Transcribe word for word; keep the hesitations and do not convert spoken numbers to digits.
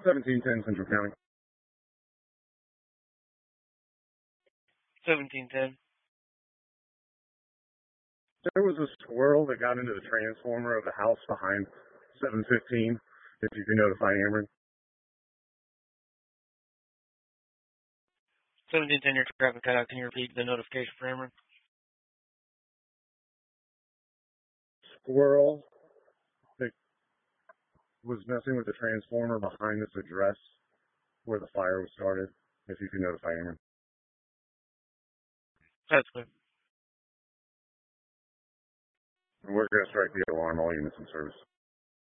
seventeen ten Central County. seventeen ten. There was a squirrel that got into the transformer of the house behind seven fifteen. If you can notify Ameren. seventeen ten, your traffic cut out. Can you repeat the notification for Ameren? Squirrel that was messing with the transformer behind this address where the fire was started. If you can notify Ameren. That's good. We're going to strike the alarm, all units in service.